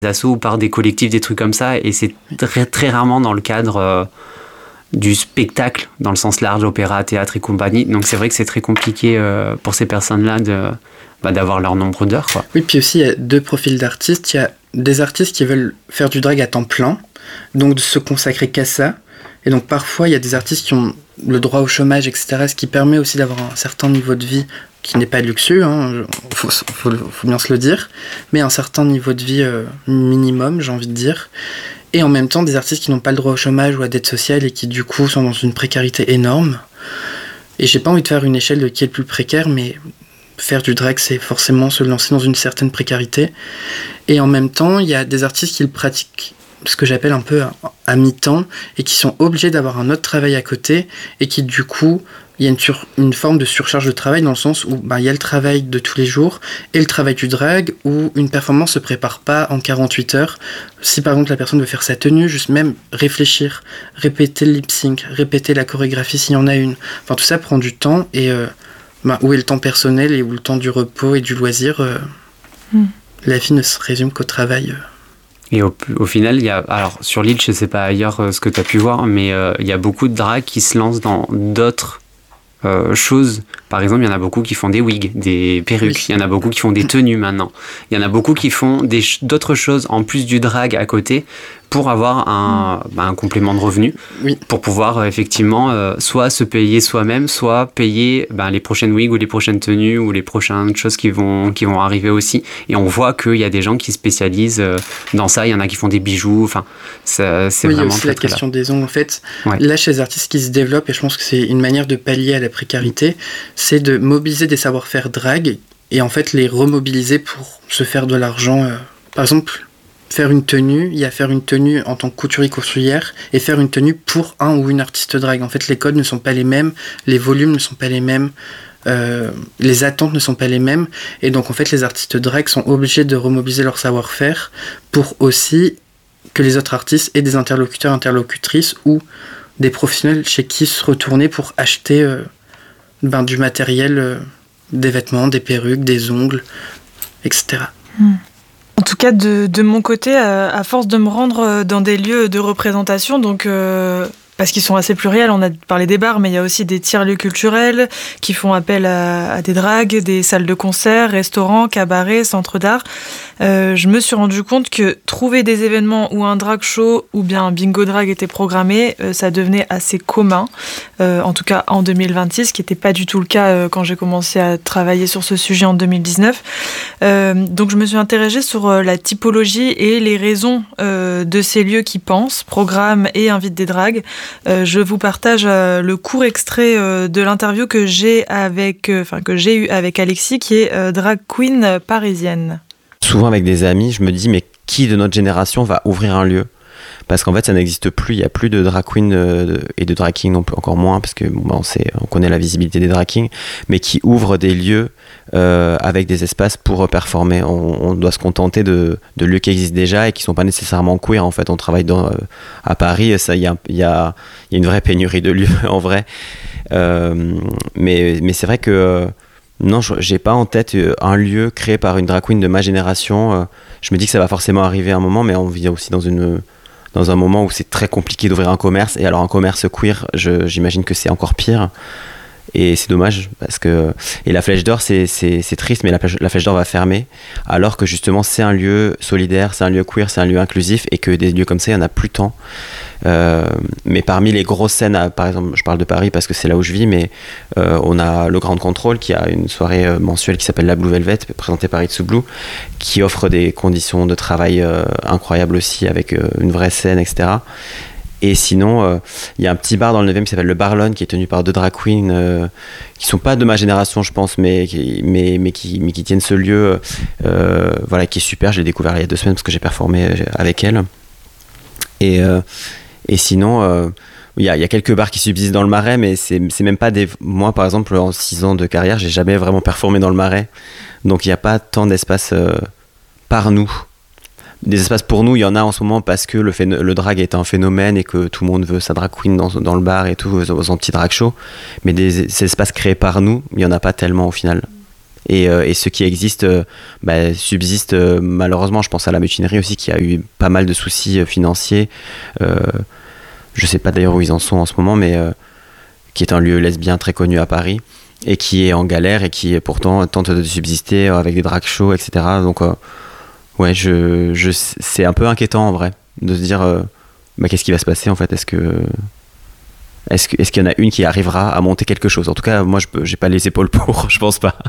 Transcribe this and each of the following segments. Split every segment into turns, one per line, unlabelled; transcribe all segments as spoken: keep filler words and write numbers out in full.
assos ou par des collectifs, des trucs comme ça, et c'est très, très rarement dans le cadre euh, du spectacle, dans le sens large, opéra, théâtre et compagnie. Donc c'est vrai que c'est très compliqué euh, pour ces personnes-là de, bah, d'avoir leur nombre d'heures, quoi.
Oui, puis aussi il y a deux profils d'artistes. Il y a des artistes qui veulent faire du drag à temps plein, donc de se consacrer qu'à ça. Et donc parfois il y a des artistes qui ont le droit au chômage, et cetera, ce qui permet aussi d'avoir un certain niveau de vie qui n'est pas luxueux, hein, faut, faut, faut bien se le dire, mais un certain niveau de vie euh, minimum, j'ai envie de dire. Et en même temps, des artistes qui n'ont pas le droit au chômage ou à d'aide sociale et qui du coup sont dans une précarité énorme. Et j'ai pas envie de faire une échelle de qui est le plus précaire, mais faire du drag, c'est forcément se lancer dans une certaine précarité. Et en même temps, il y a des artistes qui le pratiquent, ce que j'appelle un peu à, à mi-temps, et qui sont obligés d'avoir un autre travail à côté, et qui du coup, il y a une, sur, une forme de surcharge de travail dans le sens où bah, il y a le travail de tous les jours et le travail du drag où une performance se prépare pas en quarante-huit heures. Si par exemple la personne veut faire sa tenue, juste même réfléchir, répéter le lip-sync, répéter la chorégraphie s'il y en a une. Enfin tout ça prend du temps et euh, bah, où est le temps personnel et où le temps du repos et du loisir euh, mm. La vie ne se résume qu'au travail. Euh.
Et au, au final, il y a, alors sur l'île, je sais pas ailleurs euh, ce que tu as pu voir, mais euh, il y a beaucoup de drags qui se lancent dans d'autres Euh, choses. Par exemple, il y en a beaucoup qui font des wigs, des perruques. Oui. Il y en a beaucoup qui font des tenues maintenant. Il y en a beaucoup qui font des, d'autres choses en plus du drag à côté pour avoir un, mmh. bah, un complément de revenu. Oui. Pour pouvoir euh, effectivement euh, soit se payer soi-même, soit payer bah, les prochaines wigs ou les prochaines tenues ou les prochaines choses qui vont, qui vont arriver aussi. Et on voit qu'il y a des gens qui spécialisent euh, dans ça. Il y en a qui font des bijoux. Enfin, ça, c'est
oui,
vraiment.
Il y a aussi la question
là.
des ongles. En fait,
ouais.
Là, chez les artistes qui se développent, et je pense que c'est une manière de pallier à la précarité, c'est de mobiliser des savoir-faire drag et en fait les remobiliser pour se faire de l'argent. Euh, par exemple, faire une tenue, il y a faire une tenue en tant que couturier couturière et faire une tenue pour un ou une artiste drag. En fait, les codes ne sont pas les mêmes, les volumes ne sont pas les mêmes, euh, les attentes ne sont pas les mêmes. Et donc, en fait, les artistes drag sont obligés de remobiliser leur savoir-faire pour aussi que les autres artistes aient des interlocuteurs, interlocutrices ou des professionnels chez qui se retourner pour acheter euh, ben, du matériel, euh, des vêtements, des perruques, des ongles, et cetera.
Mmh. En tout cas, de, de mon côté, à, à force de me rendre dans des lieux de représentation, donc euh, parce qu'ils sont assez pluriels, on a parlé des bars, mais il y a aussi des tiers-lieux culturels qui font appel à, à des dragues, des salles de concert, restaurants, cabarets, centres d'art. Euh, je me suis rendu compte que trouver des événements où un drag show ou bien un bingo drag était programmé, euh, ça devenait assez commun, euh, en tout cas en deux mille vingt-six, ce qui n'était pas du tout le cas euh, quand j'ai commencé à travailler sur ce sujet en deux mille dix-neuf. Euh, donc je me suis interrogée sur euh, la typologie et les raisons euh, de ces lieux qui pensent, programment et invitent des drags. Euh, je vous partage euh, le court extrait euh, de l'interview que j'ai avec, enfin euh, que j'ai eu avec Alexis, qui est euh, drag queen parisienne.
Souvent avec des amis, je me dis mais qui de notre génération va ouvrir un lieu ? Parce qu'en fait ça n'existe plus, il n'y a plus de drag queen euh, et de drag king non plus, encore moins, parce que bon, bah, on, sait, on connaît la visibilité des drag kings, mais qui ouvrent des lieux euh, avec des espaces pour performer. On, on doit se contenter de, de lieux qui existent déjà et qui ne sont pas nécessairement queer. En fait, on travaille dans, euh, à Paris, il y a, y, a, y a une vraie pénurie de lieux en vrai. Euh, mais, mais c'est vrai que euh, non, j'ai pas en tête un lieu créé par une drag queen de ma génération. Je me dis que ça va forcément arriver à un moment, mais on vit aussi dans, une, dans un moment où c'est très compliqué d'ouvrir un commerce. Et alors un commerce queer, je, j'imagine que c'est encore pire. Et c'est dommage, parce que... Et la Flèche d'Or, c'est, c'est, c'est triste, mais la, la Flèche d'Or va fermer, alors que justement, c'est un lieu solidaire, c'est un lieu queer, c'est un lieu inclusif, et que des lieux comme ça, il n'y en a plus tant. Euh, mais parmi les grosses scènes, par exemple, je parle de Paris parce que c'est là où je vis, mais euh, on a le Grand Contrôle qui a une soirée euh, mensuelle qui s'appelle la Blue Velvet, présentée par It's Blue, qui offre des conditions de travail euh, incroyables aussi, avec euh, une vraie scène, et cetera. Et sinon, il euh, y a un petit bar dans le neuvième qui s'appelle le Barlone, qui est tenu par deux drag queens euh, qui sont pas de ma génération, je pense, mais qui, mais, mais qui, mais qui tiennent ce lieu, euh, voilà, qui est super. Je l'ai découvert il y a deux semaines parce que j'ai performé avec elles. Et, euh, et sinon, euh, il y a, y a quelques bars qui subsistent dans le Marais, mais c'est, c'est même pas des... Moi, par exemple, en six ans de carrière, j'ai jamais vraiment performé dans le Marais. Donc, il n'y a pas tant d'espace euh, par nous. Des espaces pour nous, il y en a en ce moment parce que le, phén- le drag est un phénomène et que tout le monde veut sa drag queen dans, dans le bar et tout, aux, aux petits drag shows. Mais des, ces espaces créés par nous, il n'y en a pas tellement au final. Et, euh, et ceux qui existent euh, bah, subsistent euh, malheureusement. Je pense à la mutinerie aussi qui a eu pas mal de soucis euh, financiers. Euh, je sais pas d'ailleurs où ils en sont en ce moment, mais euh, qui est un lieu lesbien très connu à Paris et qui est en galère et qui pourtant tente de subsister avec des drag shows, et cetera. Donc euh, ouais, je, je, c'est un peu inquiétant en vrai de se dire euh, bah, qu'est-ce qui va se passer en fait. Est-ce que est-ce que, est-ce qu'il y en a une qui arrivera à monter quelque chose? En tout cas, moi, je peux, j'ai pas les épaules pour, je pense pas.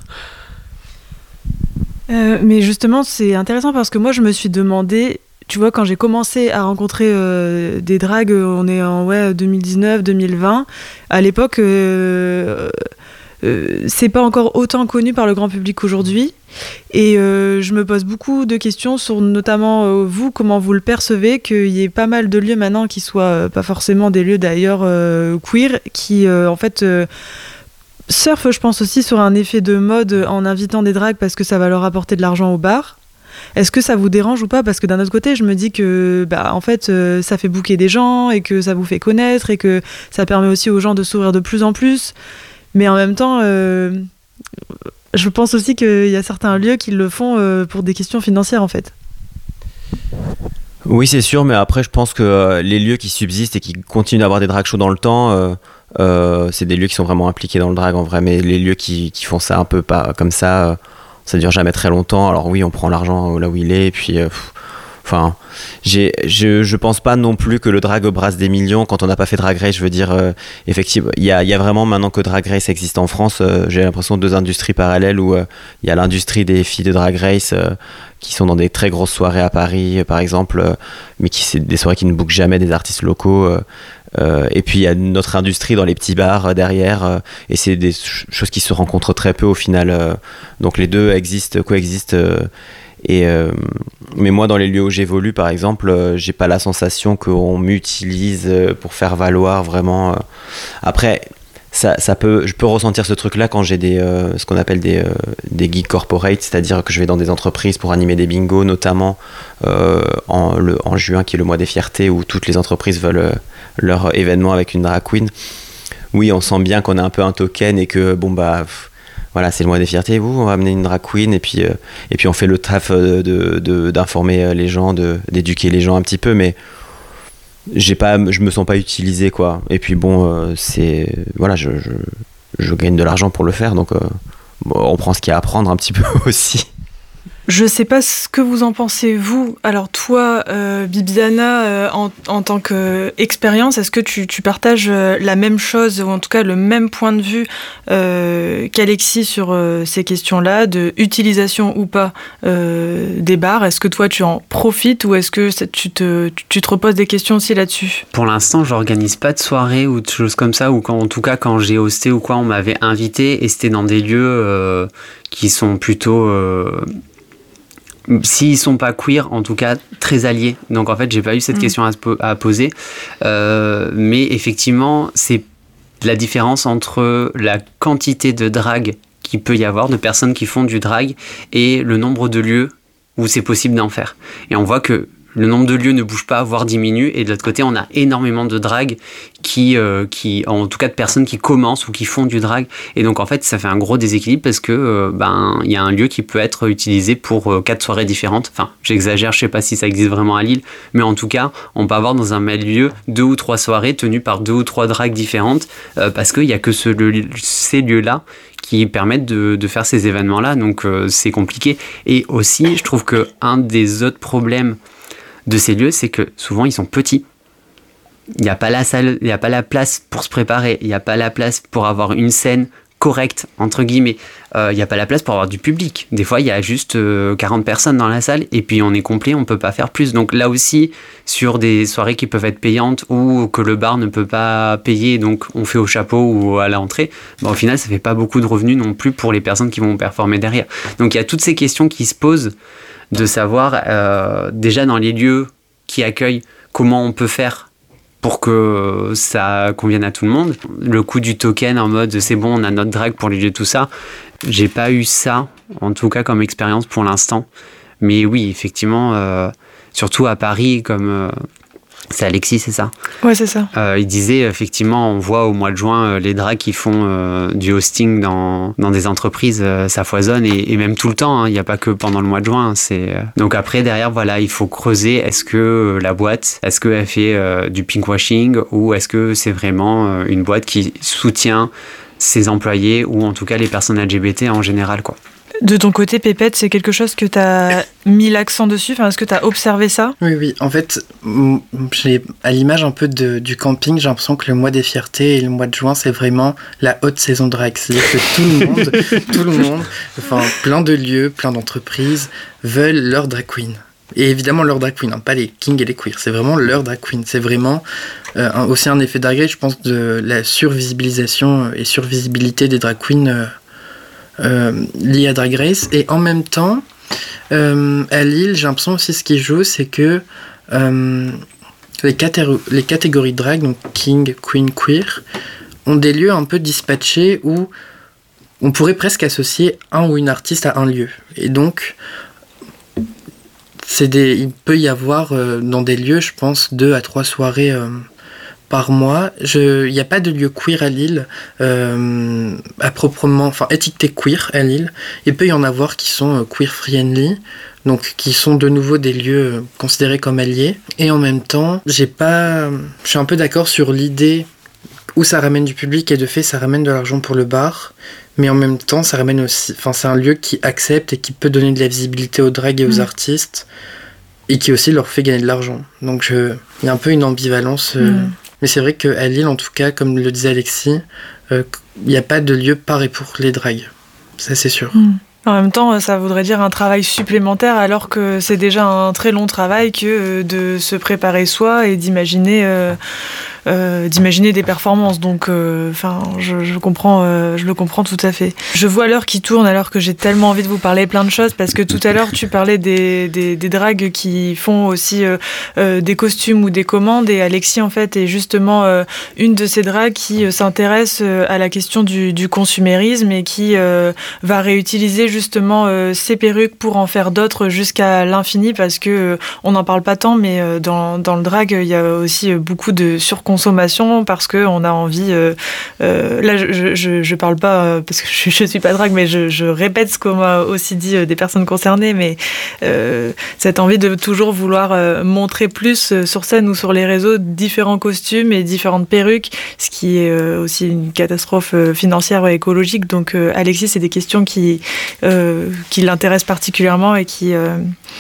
Euh, mais justement, c'est intéressant parce que moi, je me suis demandé, tu vois, quand j'ai commencé à rencontrer euh, des dragues, on est en ouais, deux mille dix-neuf deux mille vingt, à l'époque, euh, euh, c'est pas encore autant connu par le grand public qu'aujourd'hui. Et euh, je me pose beaucoup de questions sur notamment euh, vous, comment vous le percevez, qu'il y ait pas mal de lieux maintenant qui soient euh, pas forcément des lieux d'ailleurs euh, queer, qui euh, en fait euh, surfent, je pense aussi, sur un effet de mode en invitant des dragues parce que ça va leur apporter de l'argent au bar. Est-ce que ça vous dérange ou pas? Parce que d'un autre côté, je me dis que bah, en fait, euh, ça fait booker des gens et que ça vous fait connaître et que ça permet aussi aux gens de s'ouvrir de plus en plus. Mais en même temps... Euh, je pense aussi qu'il y a certains lieux qui le font euh, pour des questions financières en fait.
Oui, c'est sûr, mais après je pense que euh, les lieux qui subsistent et qui continuent d'avoir des drag shows dans le temps, euh, euh, c'est des lieux qui sont vraiment impliqués dans le drag en vrai, mais les lieux qui, qui font ça un peu pas comme ça, euh, ça dure jamais très longtemps. Alors oui, on prend l'argent là où il est, et puis... Euh, pff, Enfin, j'ai, je, je pense pas non plus que le drag brasse des millions quand on n'a pas fait Drag Race. Je veux dire, euh, effectivement, il y a, y a vraiment maintenant que Drag Race existe en France, euh, j'ai l'impression de deux industries parallèles où il euh, y a l'industrie des filles de Drag Race euh, qui sont dans des très grosses soirées à Paris, euh, par exemple, euh, mais qui c'est des soirées qui ne bookent jamais des artistes locaux. Euh, euh, et puis il y a notre industrie dans les petits bars euh, derrière, euh, et c'est des ch- choses qui se rencontrent très peu au final. Euh, donc les deux existent, coexistent. Euh, Et euh, mais moi, dans les lieux où j'évolue, par exemple, euh, j'ai pas la sensation qu'on m'utilise euh, pour faire valoir vraiment. Euh. Après, ça, ça peut, je peux ressentir ce truc-là quand j'ai des, euh, ce qu'on appelle des, euh, des gigs corporate, c'est-à-dire que je vais dans des entreprises pour animer des bingos, notamment euh, en, le, en juin, qui est le mois des fiertés, où toutes les entreprises veulent euh, leur événement avec une drag queen. Oui, on sent bien qu'on a un peu un token et que bon bah. Pff, voilà, c'est le mois des fiertés, vous, on va amener une drag queen et puis, euh, et puis on fait le taf de, de, de, d'informer les gens, de, d'éduquer les gens un petit peu, mais j'ai pas, je me sens pas utilisé, quoi. Et puis bon, euh, c'est, voilà, je, je, je gagne de l'argent pour le faire, donc euh, bon, on prend ce qu'il y a à prendre un petit peu aussi.
Je sais pas ce que vous en pensez, vous. Alors toi, euh, Bibiana, euh, en, en tant qu'expérience, est-ce que tu, tu partages euh, la même chose, ou en tout cas le même point de vue euh, qu'Alexis sur euh, ces questions-là, de utilisation ou pas euh, des bars? Est-ce que toi, tu en profites, ou est-ce que ça, tu, te, tu te reposes des questions aussi là-dessus?
Pour l'instant, j'organise pas de soirée ou de choses comme ça, ou quand, en tout cas quand j'ai hosté ou quoi, on m'avait invité, et c'était dans des lieux euh, qui sont plutôt... Euh, s'ils sont pas queer, en tout cas très alliés. Donc en fait, j'ai pas eu cette mmh. question à, po- à poser. Euh, mais effectivement, c'est la différence entre la quantité de drag qu'il peut y avoir, de personnes qui font du drag, et le nombre de lieux où c'est possible d'en faire. Et on voit que le nombre de lieux ne bouge pas, voire diminue, et de l'autre côté, on a énormément de drag qui, euh, qui, en tout cas de personnes qui commencent ou qui font du drag. Et donc en fait, ça fait un gros déséquilibre parce que euh, ben il y a un lieu qui peut être utilisé pour euh, quatre soirées différentes. Enfin, j'exagère, je sais pas si ça existe vraiment à Lille, mais en tout cas, on peut avoir dans un même lieu deux ou trois soirées tenues par deux ou trois drags différentes euh, parce qu'il y a que ce, le, ces lieux-là qui permettent de, de faire ces événements-là. Donc euh, c'est compliqué. Et aussi, je trouve que un des autres problèmes de ces lieux, c'est que souvent ils sont petits. Il n'y a pas la salle, il n'y a pas la place pour se préparer, il n'y a pas la place pour avoir une scène correcte, entre guillemets. Euh, il n'y a pas la place pour avoir du public. Des fois, il y a juste euh, quarante personnes dans la salle et puis on est complet, on ne peut pas faire plus. Donc là aussi, sur des soirées qui peuvent être payantes ou que le bar ne peut pas payer, donc on fait au chapeau ou à l'entrée, bah, au final, ça ne fait pas beaucoup de revenus non plus pour les personnes qui vont performer derrière. Donc il y a toutes ces questions qui se posent de savoir euh, déjà dans les lieux qui accueillent comment on peut faire pour que ça convienne à tout le monde. Le coût du token en mode c'est bon, on a notre drag pour les lieux, tout ça. J'ai pas eu ça, en tout cas comme expérience pour l'instant. Mais oui, effectivement, euh, surtout à Paris, comme, euh, C'est Alexis, c'est ça?
Ouais, c'est ça.
Euh, il disait, effectivement, on voit au mois de juin euh, les drags qui font euh, du hosting dans, dans des entreprises, euh, ça foisonne, et, et même tout le temps, il n'y a pas que pendant le mois de juin. C'est, euh... Donc après, derrière, voilà, il faut creuser, est-ce que euh, la boîte, est-ce qu'elle fait euh, du pinkwashing, ou est-ce que c'est vraiment euh, une boîte qui soutient ses employés, ou en tout cas les personnes L G B T en général, quoi.
De ton côté, Pépette, c'est quelque chose que tu as mis l'accent dessus, enfin, est-ce que tu as observé ça?
Oui, oui. En fait, j'ai, à l'image un peu de, du camping, j'ai l'impression que le mois des fiertés et le mois de juin, c'est vraiment la haute saison drag. C'est-à-dire que tout le monde, tout le monde, enfin, plein de lieux, plein d'entreprises veulent leur drag queen. Et évidemment leur drag queen, hein, pas les kings et les queers, c'est vraiment leur drag queen. C'est vraiment euh, un, aussi un effet drag race, je pense, de la survisibilisation et survisibilité des drag queens euh, Euh, lié à Drag Race. Et en même temps, euh, à Lille, j'ai l'impression aussi ce qui joue, c'est que euh, les, catér- les catégories drag, donc King, Queen, Queer, ont des lieux un peu dispatchés où on pourrait presque associer un ou une artiste à un lieu. Et donc, c'est des, il peut y avoir euh, dans des lieux, je pense, deux à trois soirées euh, par mois. Il n'y a pas de lieu queer à Lille, euh, à proprement, enfin étiqueté queer à Lille. Il peut y en avoir qui sont euh, queer friendly, donc qui sont de nouveau des lieux euh, considérés comme alliés. Et en même temps, j'ai pas, je suis un peu d'accord sur l'idée où ça ramène du public, et de fait ça ramène de l'argent pour le bar, mais en même temps ça ramène aussi, enfin c'est un lieu qui accepte et qui peut donner de la visibilité aux drags et aux mmh. artistes, et qui aussi leur fait gagner de l'argent. Donc il y a un peu une ambivalence. Euh, mmh. Mais c'est vrai qu'à Lille, en tout cas, comme le disait Alexis, il euh, n'y a pas de lieu par et pour les drags. Ça, c'est sûr.
Mmh. En même temps, ça voudrait dire un travail supplémentaire, alors que c'est déjà un très long travail que de se préparer soi et d'imaginer... Euh Euh, d'imaginer des performances, donc enfin euh, je, je comprends euh, je le comprends tout à fait. Je vois l'heure qui tourne alors que j'ai tellement envie de vous parler plein de choses, parce que tout à l'heure tu parlais des, des, des dragues qui font aussi euh, euh, des costumes ou des commandes, et Alexis en fait est justement euh, une de ces dragues qui euh, s'intéresse euh, à la question du, du consumérisme, et qui euh, va réutiliser justement euh, ses perruques pour en faire d'autres jusqu'à l'infini, parce que euh, on n'en parle pas tant, mais euh, dans, dans le drag il y a aussi beaucoup de surconsommation consommation, parce qu'on a envie euh, euh, là je, je, je parle pas euh, parce que je, je suis pas drague, mais je, je répète ce qu'on m'a aussi dit euh, des personnes concernées, mais euh, cette envie de toujours vouloir euh, montrer plus euh, sur scène ou sur les réseaux différents costumes et différentes perruques, ce qui est euh, aussi une catastrophe euh, financière et écologique. Donc euh, Alexis, c'est des questions qui, euh, qui l'intéressent particulièrement, et qui euh,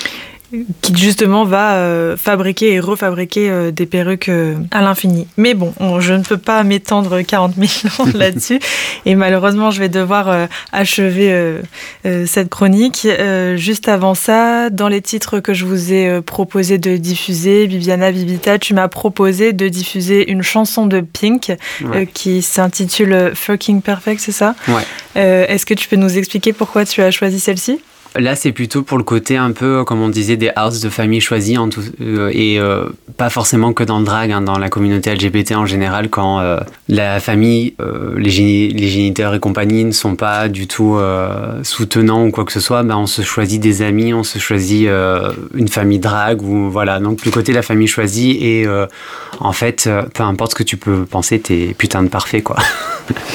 qui justement va euh, fabriquer et refabriquer euh, des perruques euh, à l'infini. Mais bon, on, je ne peux pas m'étendre quarante mille ans là-dessus, et malheureusement je vais devoir euh, achever euh, euh, cette chronique. Euh, juste avant ça, dans les titres que je vous ai euh, proposé de diffuser, Bibiana Bibita, tu m'as proposé de diffuser une chanson de Pink, ouais. euh, qui s'intitule Fucking Perfect, c'est ça?
Ouais.
Euh, est-ce que tu peux nous expliquer pourquoi tu as choisi celle-ci?
Là, c'est plutôt pour le côté un peu, comme on disait, des houses de famille choisies, en tout, euh, et euh, pas forcément que dans le drag, hein, dans la communauté L G B T en général, quand euh, la famille, euh, les, géni- les géniteurs et compagnie ne sont pas du tout euh, soutenants ou quoi que ce soit, ben on se choisit des amis, on se choisit euh, une famille drag, ou voilà. Donc le côté de la famille choisie, et euh, en fait, euh, peu importe ce que tu peux penser, t'es putain de parfait, quoi.